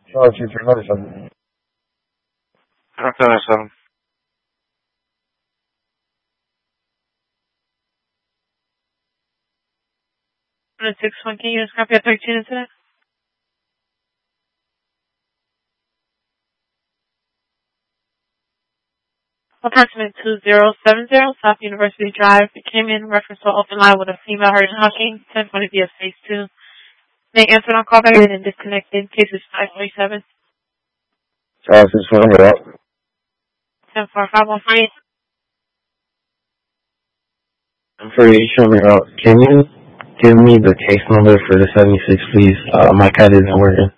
Charles 2397. Okay, so. 6-1, can you just copy at 13 incident? Approximate 2070 South University Drive. It came in reference to open line with a female hurt and hawking. 1020 via phase 2. They answered on callback and then disconnected. Case is 537. Charles 6-1, you're up. 104513. I'm pretty sure you're up. Can you give me the case number for the 76, please? My CAD isn't working.